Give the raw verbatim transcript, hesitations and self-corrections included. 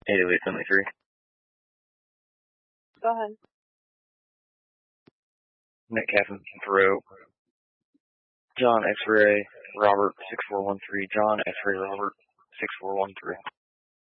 eight oh eight seventy-three. Go ahead. Nick Captain Thoreau. John X-Ray Robert six four one three. John X-Ray Robert six four one three.